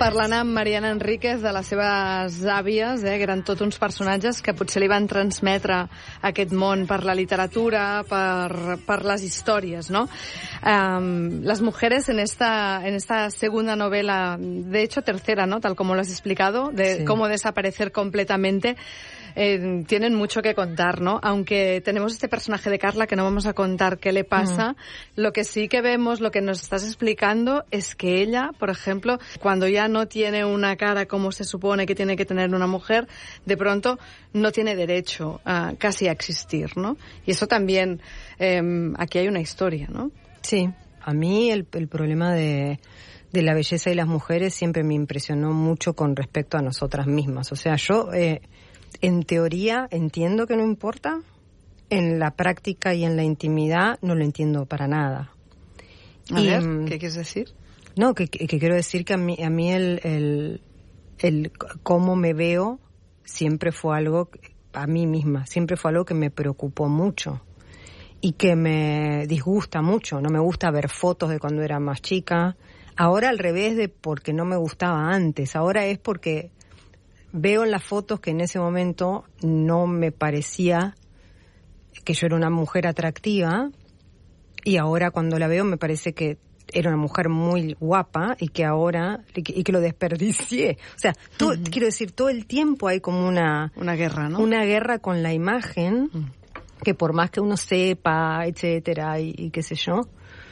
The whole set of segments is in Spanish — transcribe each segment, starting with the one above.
parlant amb Mariana Enríquez de les seves àvies, que eren tots uns personatges que potser li van transmetre aquest món per la literatura, per les històries, ¿no? Las mujeres en esta segunda novela, de hecho tercera, ¿no? Tal como lo has explicado, de sí. Cómo desaparecer completamente, tienen mucho que contar, ¿no? Aunque tenemos este personaje de Carla que no vamos a contar qué le pasa, lo que sí que vemos, lo que nos estás explicando, es que ella, por ejemplo, cuando ya no tiene una cara como se supone que tiene que tener una mujer, de pronto no tiene derecho casi a existir, ¿no? Y eso también, aquí hay una historia, ¿no? Sí, a mí el problema de la belleza y las mujeres siempre me impresionó mucho con respecto a nosotras mismas. O sea, yo... en teoría entiendo que no importa, en la práctica y en la intimidad no lo entiendo para nada. A ver, ¿qué quieres decir? No, que quiero decir que a mí el cómo me veo siempre fue algo, a mí misma, siempre fue algo que me preocupó mucho y que me disgusta mucho. No me gusta ver fotos de cuando era más chica. Ahora al revés de porque no me gustaba antes, ahora es porque... veo en las fotos que en ese momento no me parecía que yo era una mujer atractiva y ahora cuando la veo me parece que era una mujer muy guapa y que ahora y que lo desperdicié. O sea, quiero decir, todo el tiempo hay como una guerra, ¿no? Una guerra con la imagen que por más que uno sepa, etcétera, y qué sé yo,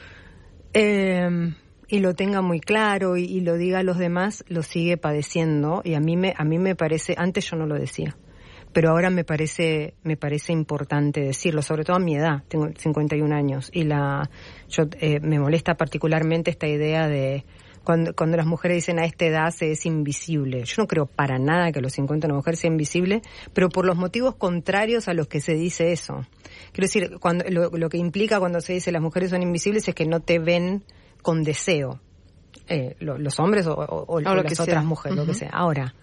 y lo tenga muy claro y lo diga a los demás, lo sigue padeciendo. Y a mí me parece, antes yo no lo decía, pero ahora me parece importante decirlo, sobre todo a mi edad, tengo 51 años, y me molesta particularmente esta idea de cuando las mujeres dicen a esta edad se es invisible. Yo no creo para nada que a los 50 una mujer sea invisible, pero por los motivos contrarios a los que se dice eso. Quiero decir, lo que implica cuando se dice las mujeres son invisibles es que no te ven con deseo, los hombres o las otras mujeres, lo que sea. Ahora,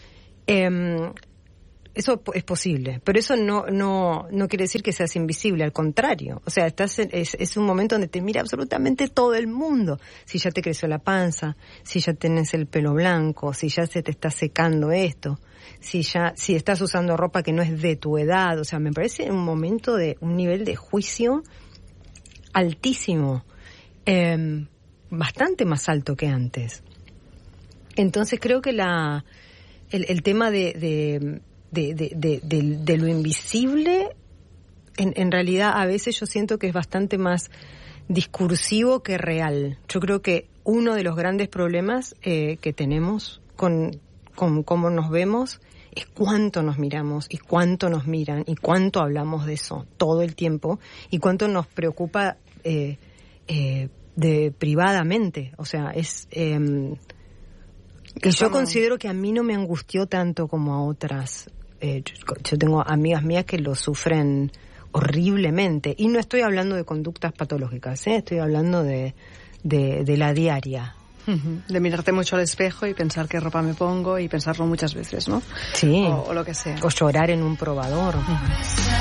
eso es posible, pero eso no quiere decir que seas invisible, al contrario. O sea, es un momento donde te mira absolutamente todo el mundo. Si ya te creció la panza, si ya tenés el pelo blanco, si ya se te está secando esto, si estás usando ropa que no es de tu edad. O sea, me parece un momento de un nivel de juicio altísimo. Bastante más alto que antes. Entonces creo que el tema de lo invisible, en realidad a veces yo siento que es bastante más discursivo que real. Yo creo que uno de los grandes problemas que tenemos con cómo nos vemos es cuánto nos miramos y cuánto nos miran y cuánto hablamos de eso todo el tiempo y cuánto nos preocupa privadamente. O sea, que yo considero que a mí no me angustió tanto como a otras. Yo tengo amigas mías que lo sufren horriblemente, y no estoy hablando de conductas patológicas, estoy hablando de la diaria. De mirarte mucho al espejo y pensar qué ropa me pongo y pensarlo muchas veces, ¿no? Sí. O lo que sea. O llorar en un probador.